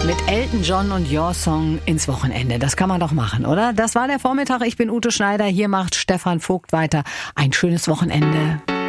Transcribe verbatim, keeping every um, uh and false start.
mit Elton John und Your Song ins Wochenende. Das kann man doch machen, oder? Das war der Vormittag. Ich bin Ute Schneider. Hier macht Stefan Vogt weiter. Ein schönes Wochenende.